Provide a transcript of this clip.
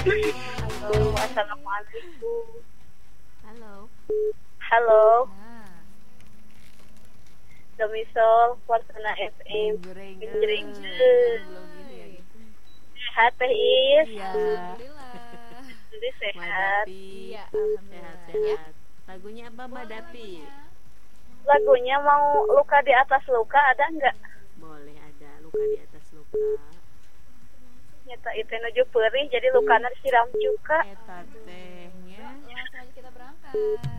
Halo, assalamualaikum. Halo. Halo, Nah, Domisol Fortuna FM. jreng. Jreng. Belum ini ya gitu. Sehat Teh Is? Iya. Alhamdulillah. Jadi sehat. Madapi. Iya, alhamdulillah. Sehat-sehat. Lagunya apa Madapi? Lagunya mau luka di atas luka ada nggak? Boleh ada luka di atas luka. Nyata itu nuju perih jadi lukana disiram cuka. Eta tehnya. Langsung aja kita berangkat.